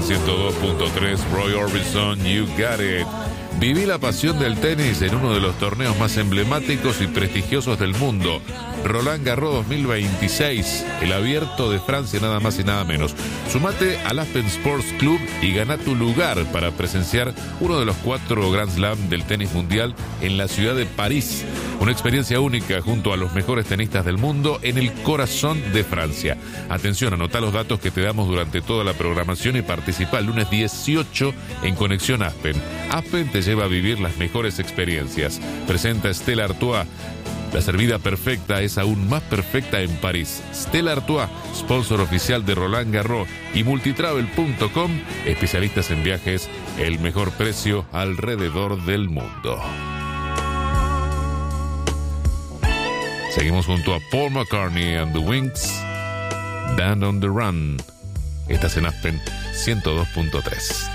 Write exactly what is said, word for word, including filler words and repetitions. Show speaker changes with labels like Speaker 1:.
Speaker 1: Aspen ciento dos punto tres, Roy Orbison, You Got It. Viví la pasión del tenis en uno de los torneos más emblemáticos y prestigiosos del mundo, Roland Garros dos mil veintiséis, el Abierto de Francia, nada más y nada menos. Sumate al Aspen Sports Club y gana tu lugar para presenciar uno de los cuatro Grand Slam del tenis mundial en la ciudad de París. Una experiencia única junto a los mejores tenistas del mundo en el corazón de Francia. Atención, anotá los datos que te damos durante toda la programación y participa el lunes dieciocho en Conexión Aspen. Aspen te lleva a vivir las mejores experiencias. Presenta Stella Artois. La servida perfecta es aún más perfecta en París. Stella Artois, sponsor oficial de Roland Garros, y multitravel punto com, especialistas en viajes, el mejor precio alrededor del mundo. Seguimos junto a Paul McCartney and the Wings, Band on the Run. Estás en Aspen ciento dos punto tres.